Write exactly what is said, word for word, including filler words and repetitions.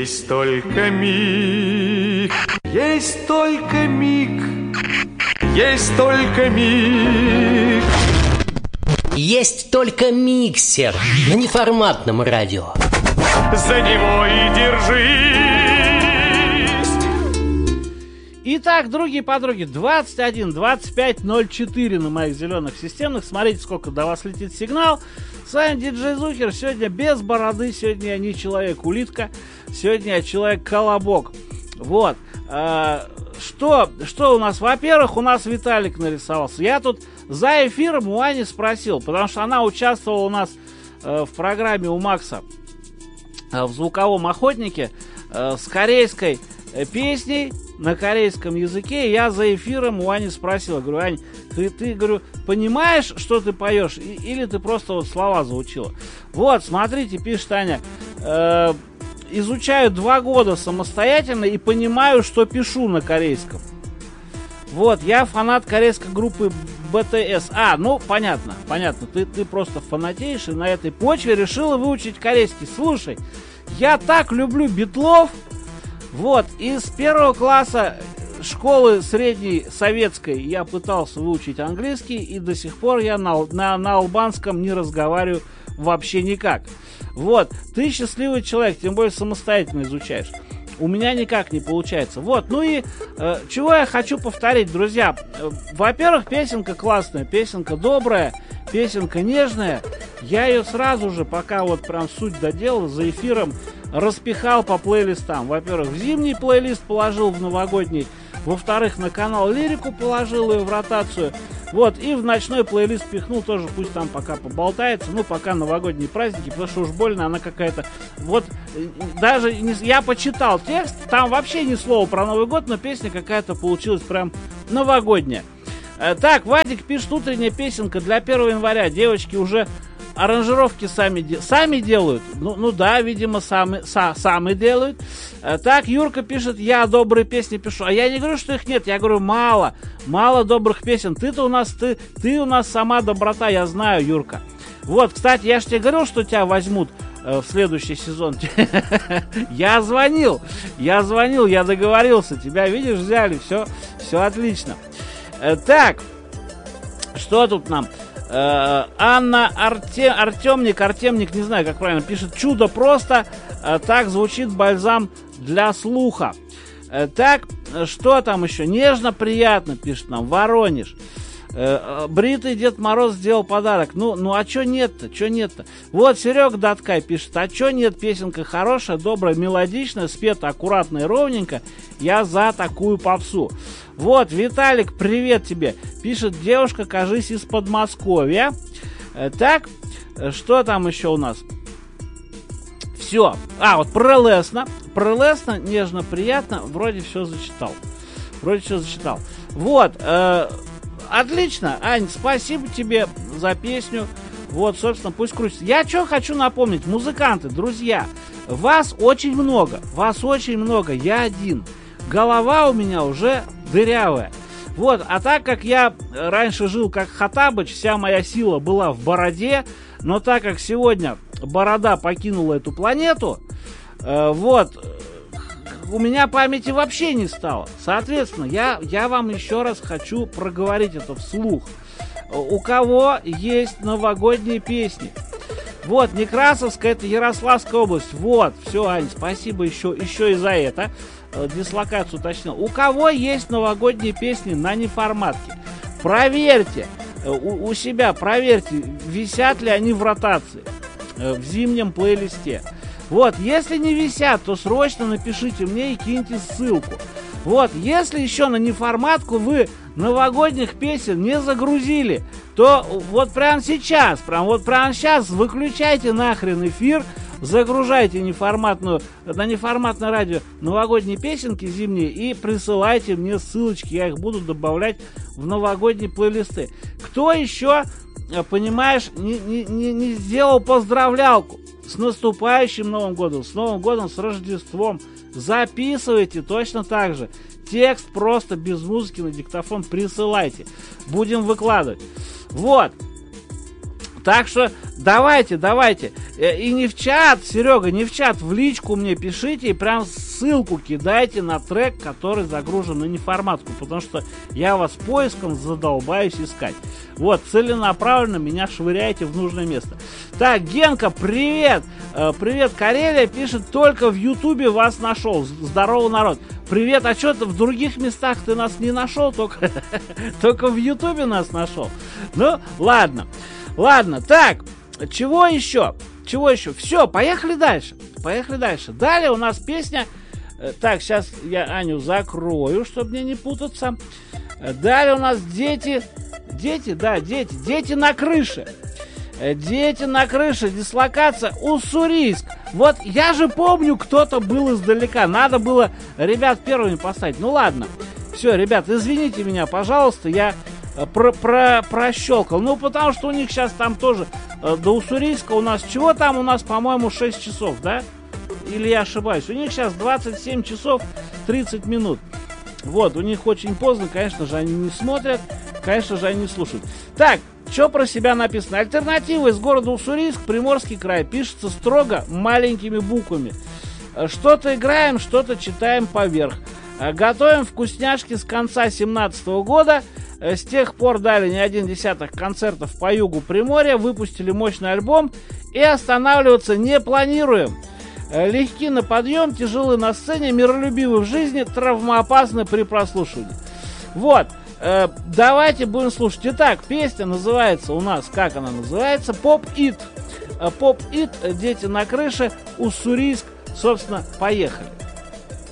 Есть только миг, есть только миг, есть только миг. Есть только миксер на неформатном радио. За него и держись. Итак, другие подруги, двадцать один двадцать пять ноль четыре на моих зеленых системных. Смотрите, сколько до вас летит сигнал. С вами диджей Зухер. Сегодня без бороды. Сегодня я не человек-улитка. Сегодня я человек-колобок. Вот. А, что, что у нас? Во-первых, у нас Виталик нарисовался. Я тут за эфиром у Ани спросил, потому что она участвовала у нас э, в программе у Макса э, в «Звуковом охотнике» э, с корейской э, песней на корейском языке. Я за эфиром у Ани спросил, говорю: Ань, ты, ты говорю, понимаешь, что ты поешь, и, или ты просто вот слова заучила? Вот, смотрите, пишет Аня, э, изучаю два года самостоятельно и понимаю, что пишу на корейском. Вот, я фанат корейской группы бэ тэ эс. А, ну, понятно, понятно, ты, ты просто фанатеешь и на этой почве решила выучить корейский. Слушай, я так люблю Битлов. Вот, из первого класса школы средней советской я пытался выучить английский, и до сих пор я на, на, на албанском не разговариваю вообще никак. Вот, ты счастливый человек, тем более самостоятельно изучаешь. У меня никак не получается. Вот, ну и э, чего я хочу повторить, друзья. Э, во-первых, песенка классная, песенка добрая, песенка нежная. Я ее сразу же, пока вот прям суть доделал, за эфиром распихал по плейлистам. Во-первых, в зимний плейлист положил, в новогодний. Во-вторых, на канал Лирику положил ее в ротацию. Вот, и в ночной плейлист пихнул тоже, пусть там пока поболтается. Ну, пока новогодние праздники, потому что уж больно она какая-то... Вот, даже не... я почитал текст, там вообще ни слова про Новый год, но песня какая-то получилась прям новогодняя. Так, Вадик пишет: утренняя песенка для первого января. Девочки уже аранжировки сами, де- сами делают. Ну, ну да, видимо, сами, са- сами делают. Так, Юрка пишет: я добрые песни пишу. А я не говорю, что их нет, я говорю, мало. Мало добрых песен. Ты-то у нас, ты, ты у нас сама доброта, я знаю, Юрка. Вот, кстати, я же тебе говорил, что тебя возьмут э, в следующий сезон. Я звонил, я звонил, я договорился. Тебя, видишь, взяли, все, все отлично. Так, что тут нам? Анна Арте... Артемник, Артемник, не знаю, как правильно, пишет: чудо просто, так звучит бальзам для слуха. Так, что там еще? Нежно, приятно, пишет нам Воронеж. Бритый Дед Мороз сделал подарок. Ну, ну а чё нет-то? Чё нет-то? Вот Серега Даткай пишет: а чё нет? Песенка хорошая, добрая, мелодичная, спета аккуратно и ровненько. Я за такую попсу. Вот, Виталик, привет тебе. Пишет: девушка, кажись, из Подмосковья. Так, что там еще у нас? Все. А, вот прелестно. Прелестно, нежно, приятно. Вроде все зачитал. Вроде все зачитал. Вот, э, отлично, Ань, спасибо тебе за песню. Вот, собственно, пусть крутится. Я что хочу напомнить, музыканты, друзья, вас очень много, вас очень много, я один. Голова у меня уже дырявая. Вот, а так как я раньше жил как Хаттабыч, вся моя сила была в бороде, но так как сегодня борода покинула эту планету, э, вот, у меня памяти вообще не стало. Соответственно, я, я вам еще раз хочу проговорить это вслух. У кого есть новогодние песни? Вот, Некрасовская, это Ярославская область. Вот, все, Ань, спасибо еще, еще и за это. Дислокацию уточнил. У кого есть новогодние песни на неформатке? Проверьте у, у себя, проверьте, висят ли они в ротации, в зимнем плейлисте. Вот, если не висят, то срочно напишите мне и киньте ссылку. Вот, если еще на неформатку вы новогодних песен не загрузили, то вот прямо сейчас, прям вот прямо сейчас выключайте нахрен эфир, загружайте неформатную, на неформатное радио новогодние песенки зимние и присылайте мне ссылочки, я их буду добавлять в новогодние плейлисты. Кто еще, понимаешь, не, не, не, не сделал поздравлялку с наступающим Новым годом, с Новым годом, с Рождеством, записывайте точно так же. Текст просто без музыки на диктофон присылайте. Будем выкладывать. Вот. Так что давайте, давайте. И не в чат, Серега, не в чат, в личку мне пишите и прям ссылку кидайте на трек, который загружен на неформатку, потому что я вас поиском задолбаюсь искать. Вот, целенаправленно меня швыряйте в нужное место. Так, Генка, привет! Привет, Карелия, пишет, только в Ютубе вас нашел. Здорово, народ. Привет, а что ты в других местах ты нас не нашел, только, только в Ютубе нас нашел. Ну, ладно. Ладно, так, чего еще? Чего еще? Все, поехали дальше. Поехали дальше. Далее у нас песня. Так, сейчас я Аню закрою, чтобы мне не путаться. Далее у нас дети. Дети, да, дети. Дети на крыше. Дети на крыше. Дислокация Уссурийск. Вот я же помню, кто-то был издалека. Надо было ребят первыми поставить. Ну ладно. Все, ребят, извините меня, пожалуйста, я про про прощелкал. Ну, потому что у них сейчас там тоже э, до Уссурийска у нас... Чего там у нас, по-моему, шесть часов, да? Или я ошибаюсь? У них сейчас двадцать семь часов тридцать минут. Вот, у них очень поздно, конечно же, они не смотрят, конечно же, они не слушают. Так, что про себя написано? Альтернатива из города Уссурийск, Приморский край, пишется строго маленькими буквами. Что-то играем, что-то читаем поверх. Готовим вкусняшки с конца семнадцатого года. С тех пор дали не один десяток концертов по югу Приморья, выпустили мощный альбом и останавливаться не планируем. Легки на подъем, тяжелы на сцене, миролюбивы в жизни, травмоопасны при прослушивании. Вот, э, давайте будем слушать. Итак, песня называется у нас, как она называется? Поп-ит. Поп-ит, дети на крыше, Уссурийск, собственно, поехали.